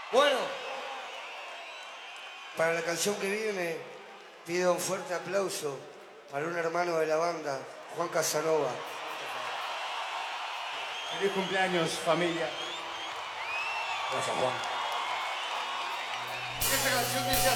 Bueno, para la canción que viene, pido un fuerte aplauso para un hermano de la banda, Juan Casanova. Feliz cumpleaños, familia. Gracias, Juan. Esta canción dice así.